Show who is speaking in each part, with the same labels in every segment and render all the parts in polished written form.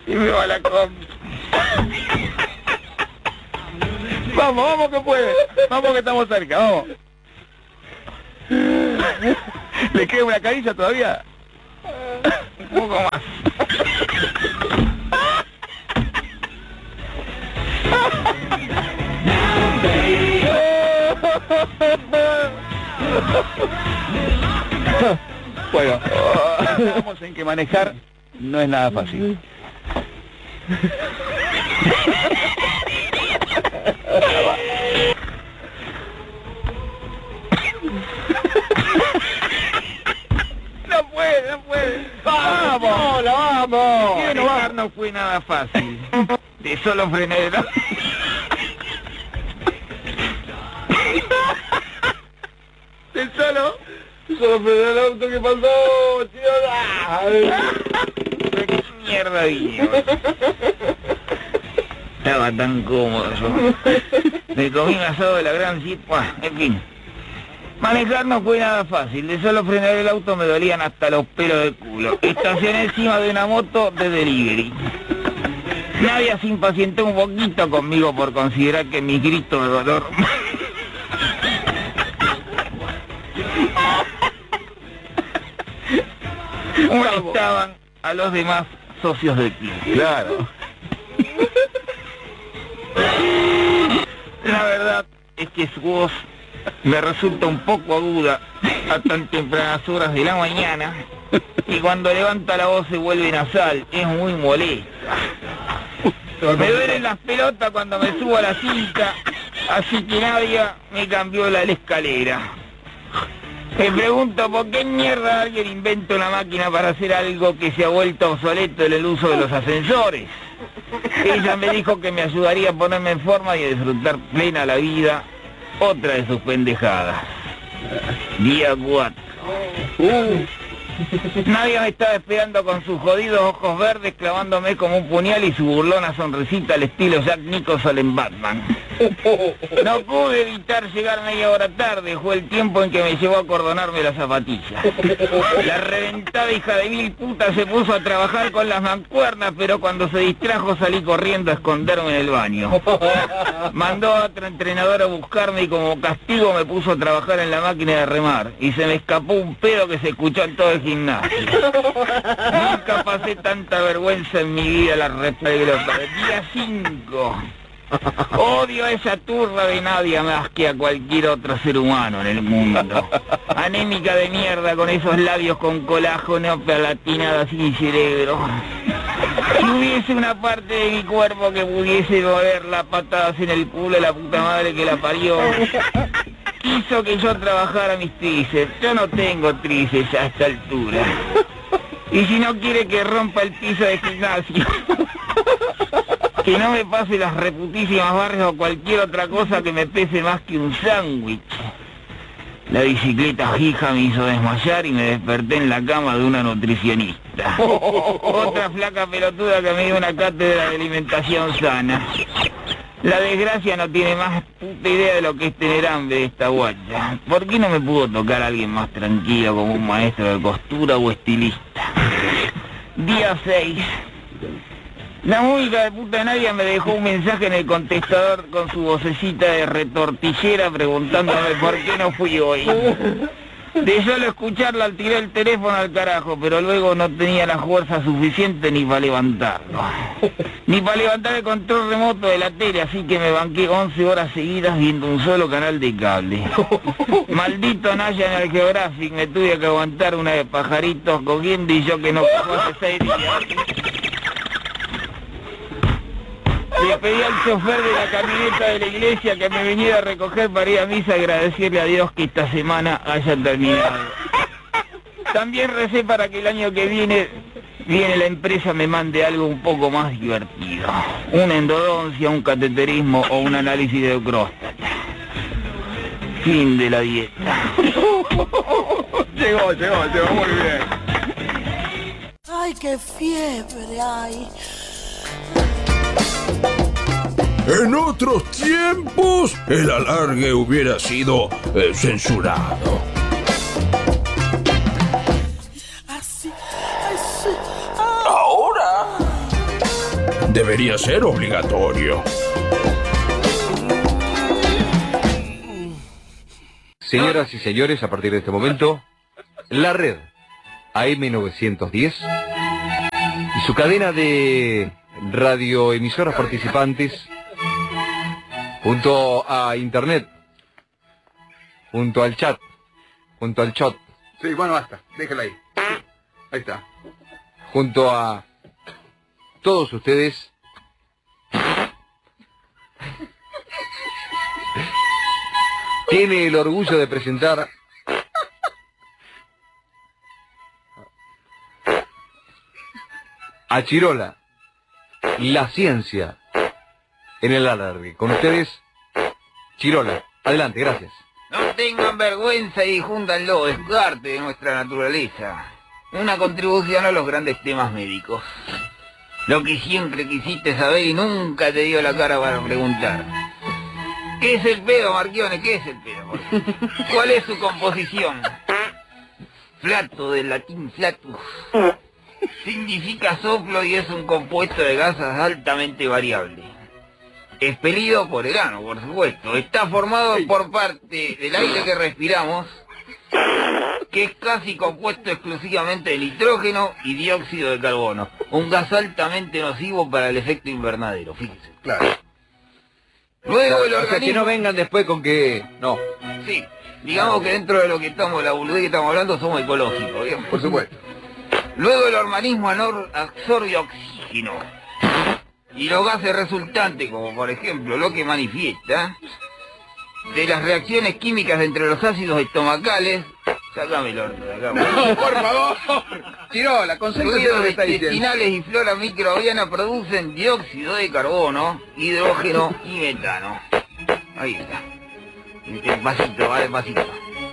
Speaker 1: y me va la combi. Vamos que puede. Vamos que estamos cerca, vamos. ¿Le queda una caricia todavía? Un poco más. Bueno, vamos en que manejar no es nada fácil. No puede. ¡Vamos! ¡Vamos! Manejar no fue nada fácil. De solo frenar el auto. De solo frenar el auto, ¿qué pasó, tío? ¿Qué mierda vino? Estaba tan cómodo yo. Me comí un asado de la gran cipa. En fin. Manejar no fue nada fácil. De solo frenar el auto me dolían hasta los pelos del culo. Estacioné encima de una moto de delivery. Nadie se impacientó un poquito conmigo por considerar que mis gritos de dolor molestaban a los demás socios del club. Claro. La verdad es que su voz me resulta un poco aguda a tan tempranas horas de la mañana y cuando levanta la voz se vuelve nasal, es muy molesta. Me duelen las pelotas cuando me subo a la cinta, así que nadie me cambió la escalera. Me pregunto por qué mierda alguien inventa una máquina para hacer algo que se ha vuelto obsoleto en el uso de los ascensores. Ella me dijo que me ayudaría a ponerme en forma y a disfrutar plena la vida. Otra de sus pendejadas. Día 4. Nadie me estaba esperando con sus jodidos ojos verdes clavándome como un puñal y su burlona sonrisita al estilo Jack Nicholson en Batman. No pude evitar llegar media hora tarde, fue el tiempo en que me llevó a cordonarme las zapatillas. La reventada hija de mil puta se puso a trabajar con las mancuernas, pero cuando se distrajo salí corriendo a esconderme en el baño. Mandó a otro entrenador a buscarme y como castigo me puso a trabajar en la máquina de remar. Y se me escapó un pedo que se escuchó en todo el gimnasio. Nunca pasé tanta vergüenza en mi vida, la repegrota. Día 5. Odio a esa turra de nadie más que a cualquier otro ser humano en el mundo. Anémica de mierda con esos labios con colágeno palatinada sin cerebro. Si hubiese una parte de mi cuerpo que pudiese doler las patadas en el culo de la puta madre que la parió, quiso que yo trabajara mis tríceps. Yo no tengo tríceps a esta altura. Y si no quiere que rompa el piso de gimnasio, que no me pase las reputísimas barras o cualquier otra cosa que me pese más que un sándwich. La bicicleta fija me hizo desmayar y me desperté en la cama de una nutricionista. Otra flaca pelotuda que me dio una cátedra de alimentación sana. La desgracia no tiene más puta idea de lo que es tener hambre esta guacha. ¿Por qué no me pudo tocar a alguien más tranquilo como un maestro de costura o estilista? Día 6. La música de puta Nadia me dejó un mensaje en el contestador con su vocecita de retortillera preguntándome por qué no fui hoy. De solo escucharla al tirar el teléfono al carajo, pero luego no tenía la fuerza suficiente ni para levantarlo. Ni para levantar el control remoto de la tele, así que me banqué 11 horas seguidas viendo un solo canal de cable. Maldito National Geographic, me tuve que aguantar una de pajaritos cogiendo y yo que no cojo hace 6 días. Le pedí al chofer de la camioneta de la iglesia que me viniera a recoger para ir a misa y agradecerle a Dios que esta semana haya terminado. También recé para que el año que viene la empresa me mande algo un poco más divertido. Una endodoncia, un cateterismo o un análisis de próstata. Fin de la dieta. Llegó muy bien.
Speaker 2: Ay, qué fiebre hay.
Speaker 3: En otros tiempos, el alargue hubiera sido censurado.
Speaker 2: Así.
Speaker 3: Ahora, debería ser obligatorio.
Speaker 4: Señoras y señores, a partir de este momento, la red AM910 y su cadena de radioemisoras participantes, junto a internet, junto al chat,
Speaker 5: Sí, bueno, basta, déjala ahí. Ahí está.
Speaker 4: junto a todos ustedes, tiene el orgullo de presentar a Chirola, la ciencia en el alargue. Con ustedes, Chirola. Adelante, gracias.
Speaker 1: No tengan vergüenza y difúndanlo, es parte de nuestra naturaleza. Una contribución a los grandes temas médicos. Lo que siempre quisiste saber y nunca te dio la cara para preguntar. ¿Qué es el pedo, Marchione? ¿Qué es el pedo? ¿Cuál es su composición? Flato, del latín flatus. Significa soplo y es un compuesto de gases altamente variable. Expelido por el ano, por supuesto. Está formado por parte del aire que respiramos, que es casi compuesto exclusivamente de nitrógeno y dióxido de carbono. Un gas altamente nocivo para el efecto invernadero, fíjese.
Speaker 5: Claro.
Speaker 1: Luego el
Speaker 4: O sea, que
Speaker 1: organismo...
Speaker 4: no vengan después con que... No.
Speaker 1: Sí, digamos que dentro de lo que estamos, la boludez que estamos hablando, somos ecológicos, ¿bien?
Speaker 5: Por supuesto.
Speaker 1: Luego el organismo absorbe oxígeno. Y los gases resultantes, como por ejemplo lo que manifiesta, de las reacciones químicas entre los ácidos estomacales... Sácame el horno de acá.
Speaker 5: No, por favor. Chirola, concéntrate en lo
Speaker 1: Fluidos
Speaker 5: que está diciendo.
Speaker 1: intestinales y flora microbiana producen dióxido de carbono, hidrógeno y metano. Ahí está. Despacito, va despacito.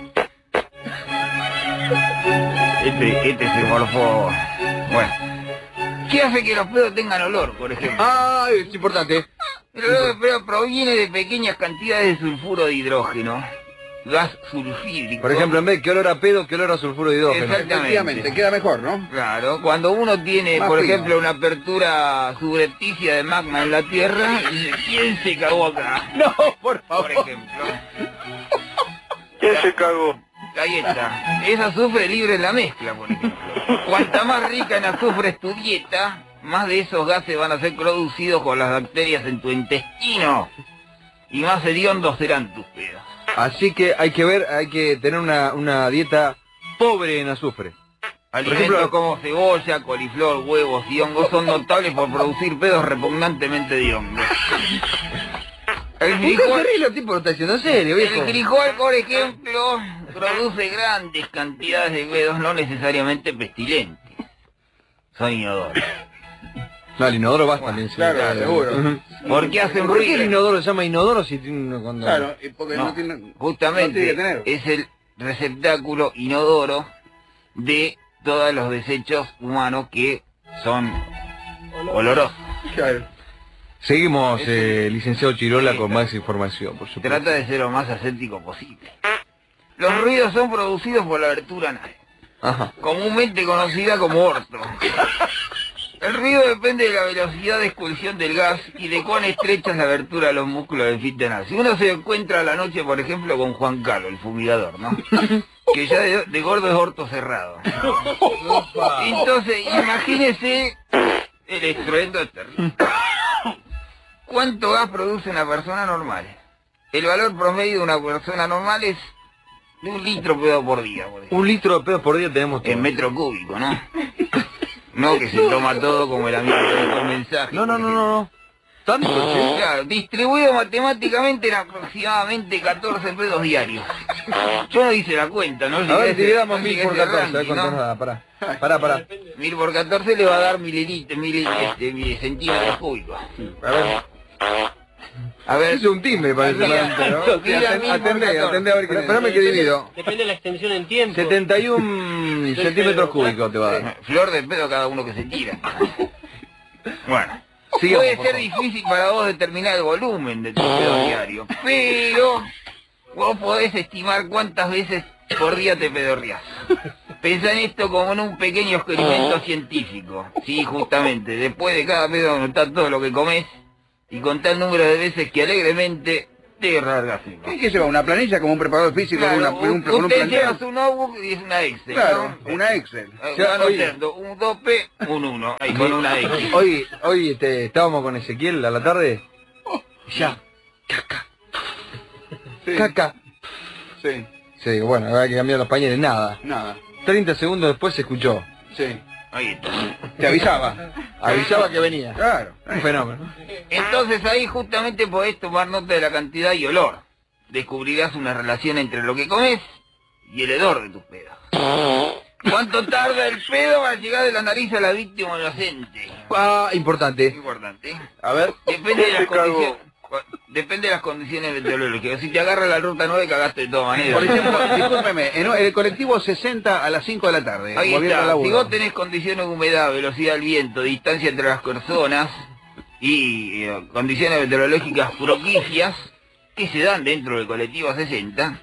Speaker 1: Este se morfó. Bueno. ¿Qué hace que los pedos tengan olor, por ejemplo?
Speaker 4: Ah, es importante.
Speaker 1: El olor de pedo proviene de pequeñas cantidades de sulfuro de hidrógeno. Gas sulfídrico.
Speaker 4: Por ejemplo, en vez de qué olor a pedo, qué olor a sulfuro de hidrógeno.
Speaker 5: Efectivamente, queda mejor, ¿no?
Speaker 1: Claro, cuando uno tiene,
Speaker 5: Más
Speaker 1: por
Speaker 5: fino.
Speaker 1: ejemplo, una apertura subrepticia de magma en la Tierra, dice, ¿quién se cagó acá?
Speaker 4: No, por favor.
Speaker 1: Por ejemplo.
Speaker 6: ¿Quién se cagó?
Speaker 1: Ahí está. Es azufre libre en la mezcla, por ejemplo. Cuanta más rica en azufre es tu dieta, más de esos gases van a ser producidos por las bacterias en tu intestino. Y más hediondos serán tus pedos.
Speaker 4: Así que hay que tener una dieta pobre en azufre.
Speaker 1: Alimentos
Speaker 4: ejemplo,
Speaker 1: como cebolla, coliflor, huevos y hongos son notables por producir pedos repugnantemente de hongos. El
Speaker 4: ¿Por qué
Speaker 1: frijol,
Speaker 4: se ríe? El tipo lo está diciendo en serio, viejo.
Speaker 1: el frijol, por ejemplo, produce grandes cantidades de pedos no necesariamente pestilentes. Son inodoros.
Speaker 4: No, el inodoro basta también.
Speaker 5: Claro, seguro.
Speaker 4: Ujú.
Speaker 1: Porque hacen
Speaker 4: ¿Por qué el
Speaker 1: ruido.
Speaker 4: inodoro se llama inodoro si tiene una cuando...
Speaker 5: Claro, y porque no,
Speaker 1: No,
Speaker 5: tiene...
Speaker 1: justamente
Speaker 5: no tiene que tener.
Speaker 1: es el receptáculo inodoro de todos los desechos humanos que son olorosos.
Speaker 5: Claro.
Speaker 4: Seguimos, licenciado Chirola, con más información, por supuesto.
Speaker 1: Trata de ser lo más aséptico posible. Los ruidos son producidos por la abertura anal,
Speaker 4: Ajá.
Speaker 1: comúnmente conocida como orto. El ruido depende de la velocidad de expulsión del gas y de cuán estrecha es la abertura de los músculos del esfínter anal. Si uno se encuentra a la noche, por ejemplo, con Juan Carlos, el fumigador, ¿no? Que ya de gordo es orto cerrado. Entonces, imagínese el estruendo terrible. ¿Cuánto gas produce una persona normal? El valor promedio de una persona normal es de 1 litro pedo por día, por ejemplo.
Speaker 4: 1 litro de pedo por día tenemos todos.
Speaker 1: En metro cúbico, ¿no? No que se toma todo como el amigo que dejó el mensaje.
Speaker 4: No. ¿Tanto? Sí.
Speaker 1: Claro, distribuido matemáticamente en aproximadamente 14 pedos diarios. Yo no hice la cuenta, ¿no?
Speaker 4: A ver, si le damos
Speaker 1: No
Speaker 4: 1000
Speaker 1: llegué
Speaker 4: por
Speaker 1: a ese
Speaker 4: 14, a ver
Speaker 1: ranking,
Speaker 4: cuánto
Speaker 1: ¿no?
Speaker 4: nos da, pará.
Speaker 1: 1000 por 14 le va a dar centímetros cúbicos. A ver,
Speaker 4: Es un timbre para el
Speaker 1: Mira,
Speaker 4: ¿no?
Speaker 1: mira,
Speaker 4: Atendé a ver qué... Espérame que divido.
Speaker 6: Depende de la extensión en tiempo.
Speaker 4: 71 centímetros cúbicos te va a dar.
Speaker 1: flor de pedo cada uno que se tira. Bueno,
Speaker 4: Sigamos,
Speaker 1: puede
Speaker 4: por
Speaker 1: ser
Speaker 4: favor.
Speaker 1: difícil para vos determinar el volumen de tu pedo diario, pero vos podés estimar cuántas veces por día te pedorreás. Pensá en esto como en un pequeño experimento científico. Sí, justamente. Después de cada pedo anotar todo lo que comes y contar el número de veces que alegremente te largas.
Speaker 5: ¿Qué que lleva? ¿Una planilla como un preparador físico?
Speaker 1: Claro,
Speaker 5: un
Speaker 1: usted lleva su notebook y es una Excel,
Speaker 5: claro,
Speaker 1: ¿no?
Speaker 5: una Excel.
Speaker 1: Va anotando un 2P, un 1, ahí con una X.
Speaker 4: Hoy estábamos con Ezequiel a la tarde. Ya. Caca.
Speaker 5: Sí.
Speaker 4: Caca.
Speaker 5: Sí.
Speaker 4: Sí, bueno, había que cambiar los pañales, nada.
Speaker 5: Nada.
Speaker 4: 30 segundos después se escuchó.
Speaker 5: Sí.
Speaker 1: Ahí está.
Speaker 5: Te avisaba.
Speaker 4: Avisaba que venía.
Speaker 5: Claro.
Speaker 4: Un fenómeno.
Speaker 1: Entonces ahí justamente podés tomar nota de la cantidad y olor. Descubrirás una relación entre lo que comes y el hedor de tus pedos. ¿Cuánto tarda el pedo para llegar de la nariz a la víctima inocente?
Speaker 4: Ah, importante.
Speaker 1: Importante.
Speaker 5: A ver.
Speaker 1: Depende de las condiciones meteorológicas. Si te agarra la ruta 9, cagaste de todas maneras.
Speaker 5: Por ejemplo, discúlpeme, en el colectivo 60 a las 5 de la tarde.
Speaker 1: Ahí
Speaker 5: volviendo al
Speaker 1: está.
Speaker 5: laburo.
Speaker 1: Si vos tenés condiciones de humedad, velocidad del viento, distancia entre las personas y condiciones meteorológicas propicias que se dan dentro del colectivo 60,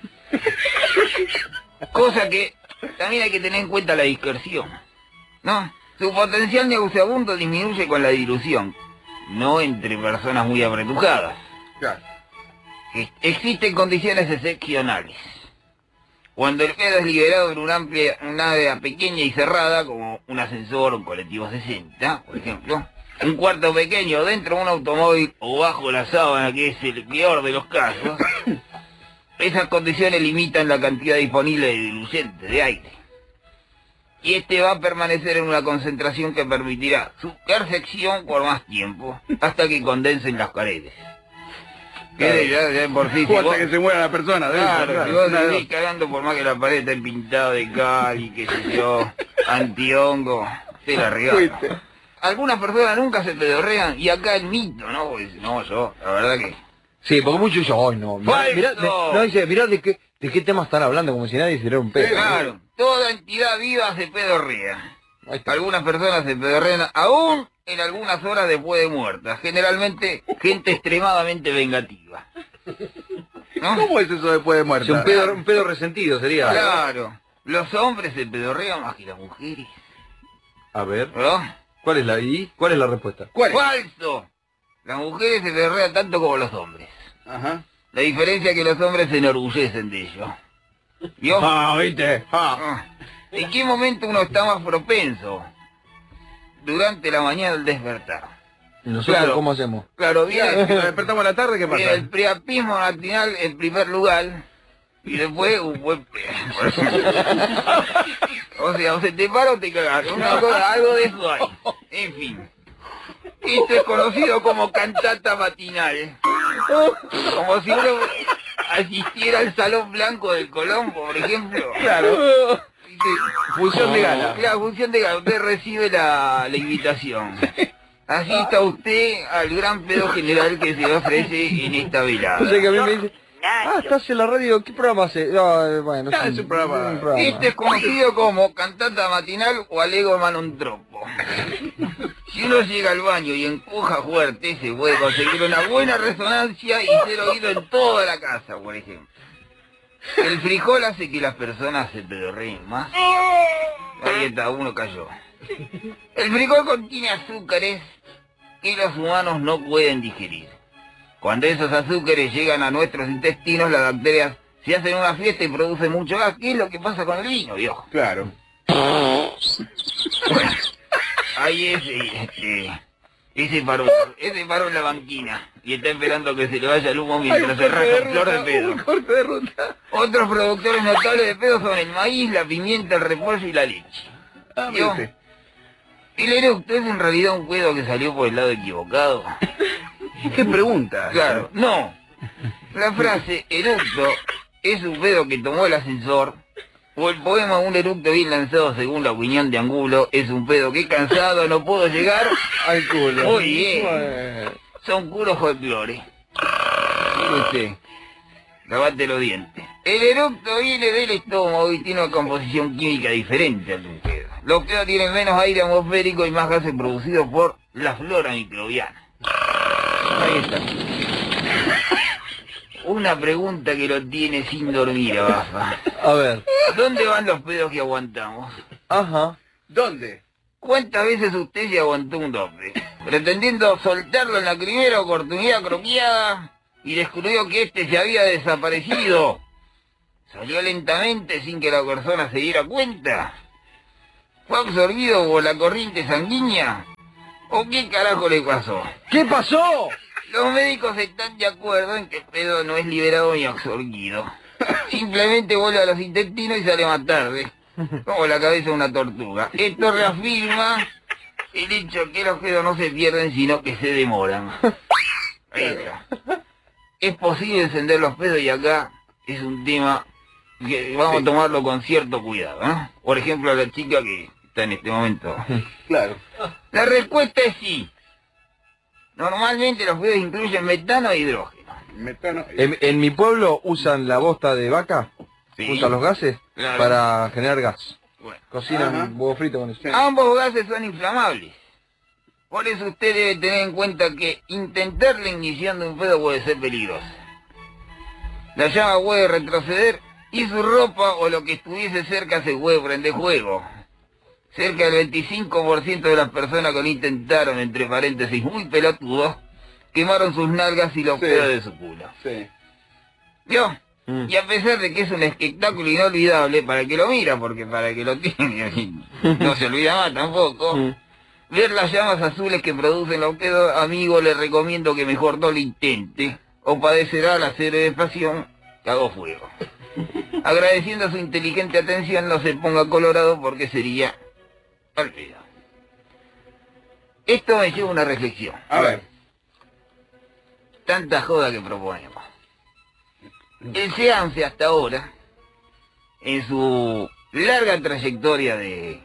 Speaker 1: cosa que también hay que tener en cuenta la dispersión, ¿no? Su potencial nauseabundo disminuye con la dilución, no entre personas muy apretujadas.
Speaker 5: Claro.
Speaker 1: Existen condiciones excepcionales. Cuando el pedo es liberado en un área pequeña y cerrada, como un ascensor o un colectivo 60, por ejemplo, un cuarto pequeño dentro de un automóvil o bajo la sábana, que es el peor de los casos, esas condiciones limitan la cantidad disponible de diluyente, de aire. Y este va a permanecer en una concentración que permitirá su percepción por más tiempo, hasta que condensen las paredes. Que ya por sí,
Speaker 5: O hasta que se muera la persona.
Speaker 1: claro, si vos seguís cagando por más que la pared esté pintada de cal y qué sé yo, antihongo, te la regala. Algunas personas nunca se pedorrean y acá el mito, ¿no? Pues, no, yo, la verdad que...
Speaker 4: Sí, porque muchos dicen, ay no,
Speaker 1: ¡Falso!
Speaker 4: dice, mirá de qué tema están hablando, como si nadie hiciera un pedo.
Speaker 1: Claro, toda entidad viva se pedorrea.
Speaker 4: Ahí está.
Speaker 1: Algunas personas se pedorrean aún en algunas horas después de muertas. Generalmente, gente extremadamente vengativa. ¿No?
Speaker 5: ¿Cómo es eso después de
Speaker 4: Sí,
Speaker 5: muerta?
Speaker 4: un pedo resentido sería.
Speaker 1: Claro, los hombres se pedorrean más que las mujeres.
Speaker 4: A ver,
Speaker 1: ¿No?
Speaker 4: ¿cuál es la respuesta?
Speaker 5: ¿Cuál es?
Speaker 1: ¡Falso! Las mujeres se pedorrean tanto como los hombres.
Speaker 5: Ajá.
Speaker 1: La diferencia es que los hombres se enorgullecen de ello. ¿Vio?
Speaker 5: ¿viste?
Speaker 1: ¿En qué momento uno está más propenso? Durante la mañana al despertar.
Speaker 4: ¿Y nosotros
Speaker 1: Claro.
Speaker 4: cómo hacemos?
Speaker 1: Claro,
Speaker 5: Si
Speaker 1: viene
Speaker 5: nos despertamos a la tarde, ¿qué
Speaker 1: viene
Speaker 5: pasa?
Speaker 1: el priapismo matinal en primer lugar y después un buen pedo. O sea, o se te para o te cagas. Algo de eso hay. En fin. Esto es conocido como cantata matinal. Como si uno asistiera al Salón Blanco del Colombo, por ejemplo.
Speaker 5: Claro. Función de gala.
Speaker 1: Claro, función de gala. Usted recibe la invitación. Asista usted al gran pedo general que se ofrece en esta velada.
Speaker 4: O sea que a mí me dice, estás en la radio, ¿qué programa hace? No, bueno,
Speaker 5: Es un programa.
Speaker 1: Este es conocido como cantata matinal o alego manontropo. Si uno llega al baño y empuja fuerte, se puede conseguir una buena resonancia y ser oído en toda la casa, por ejemplo. El frijol hace que las personas se pedorreen más. Ahí está, uno cayó. El frijol contiene azúcares que los humanos no pueden digerir. Cuando esos azúcares llegan a nuestros intestinos, las bacterias se hacen una fiesta y producen mucho gas. ¿Qué es lo que pasa con el vino, viejo?
Speaker 5: Claro.
Speaker 1: Bueno, ahí ese paró en la banquina y está esperando que se le vaya el humo mientras se raja un flor de pedo.
Speaker 5: Un corte de ruta.
Speaker 1: Otros productores notables de pedo son el maíz, la pimienta, el repollo y la leche. ¿Vio?
Speaker 5: ¿Viste?
Speaker 1: El eructo es en realidad un pedo que salió por el lado equivocado.
Speaker 5: ¿Qué pregunta?
Speaker 1: Claro, no. La frase eructo es un pedo que tomó el ascensor, o el poema un eructo bien lanzado según la opinión de Angulo es un pedo que cansado no puedo llegar
Speaker 4: al culo.
Speaker 1: Muy bien. Son puros folclores. Mire usted, lavate los dientes. El eructo viene del estómago y tiene una composición química diferente al de un pedo. Los pedos tienen menos aire atmosférico y más gases producidos por la flora microbiana. Ahí está. Una pregunta que lo tiene sin dormir, Bafa.
Speaker 4: A ver.
Speaker 1: ¿Dónde van los pedos que aguantamos?
Speaker 4: Ajá.
Speaker 5: ¿Dónde?
Speaker 1: ¿Cuántas veces usted se aguantó un doble? Pretendiendo soltarlo en la primera oportunidad croqueada y descubrió que este se había desaparecido. ¿Salió lentamente sin que la persona se diera cuenta? ¿Fue absorbido por la corriente sanguínea? ¿O qué carajo le pasó?
Speaker 4: ¿Qué pasó?
Speaker 1: Los médicos están de acuerdo en que el pedo no es liberado ni absorbido. Simplemente vuelve a los intestinos y sale más tarde, como la cabeza de una tortuga. Esto reafirma el hecho que los pedos no se pierden, sino que se demoran. Ahí está. Es posible encender los pedos y acá es un tema que vamos a tomarlo con cierto cuidado, ¿no? Por ejemplo, a la chica que está en este momento.
Speaker 5: Claro.
Speaker 1: La respuesta es sí. Normalmente los pedos incluyen metano e hidrógeno.
Speaker 5: Metano.
Speaker 4: En mi pueblo usan la bosta de vaca,
Speaker 1: Sí.
Speaker 4: usan los gases
Speaker 1: Claro.
Speaker 4: para generar gas.
Speaker 1: Bueno.
Speaker 4: Cocinan
Speaker 5: Ajá.
Speaker 4: huevo frito con eso.
Speaker 1: Ambos gases son inflamables. Por eso usted debe tener en cuenta que intentarle iniciando un pedo puede ser peligroso. La llama puede retroceder y su ropa o lo que estuviese cerca se puede prender fuego. Cerca del 25% de las personas que lo intentaron, entre paréntesis, muy pelotudos, quemaron sus nalgas y los
Speaker 5: Sí.
Speaker 1: pedos de su culo.
Speaker 5: Sí.
Speaker 1: ¿Vio? Y a pesar de que es un espectáculo inolvidable para el que lo mira, porque para el que lo tiene no se olvida más tampoco, ver las llamas azules que producen los pedos, amigo, le recomiendo que mejor no lo intente, o padecerá la cerebefacción que hago fuego. Agradeciendo su inteligente atención, no se ponga colorado porque sería al pedo. Esto me lleva a una reflexión.
Speaker 5: A ver.
Speaker 1: Tanta joda que proponemos. El SEANFE hasta ahora, en su larga trayectoria de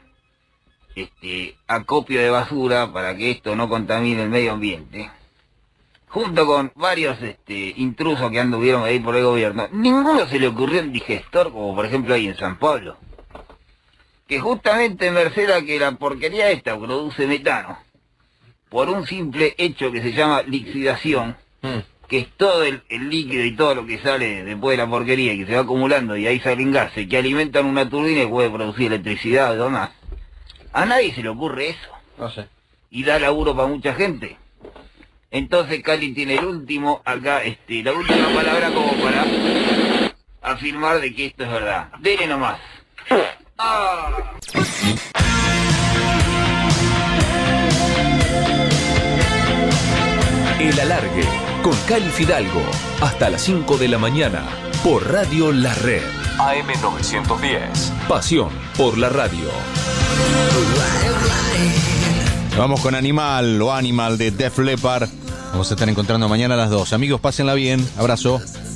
Speaker 1: acopio de basura para que esto no contamine el medio ambiente, junto con varios intrusos que anduvieron ahí por el gobierno, ninguno se le ocurrió un digestor, como por ejemplo ahí en San Pablo, que justamente merced a que la porquería esta produce metano, por un simple hecho que se llama lixidación, que es todo el líquido y todo lo que sale después de la porquería y que se va acumulando y ahí salen gases que alimentan una turbina y puede producir electricidad o demás. A nadie se le ocurre eso.
Speaker 4: No sé.
Speaker 1: Y da laburo para mucha gente. Entonces Cali tiene el último, acá, la última palabra como para afirmar de que esto es verdad. Dele nomás. ¡Ah!
Speaker 7: El Alargue, con Cali Fidalgo, hasta las 5 de la mañana, por Radio La Red. AM 910. Pasión por la radio.
Speaker 8: Vamos con Animal o Animal de Def Leppard. Vamos a estar encontrando mañana a las 2. Amigos, pásenla bien. Abrazo.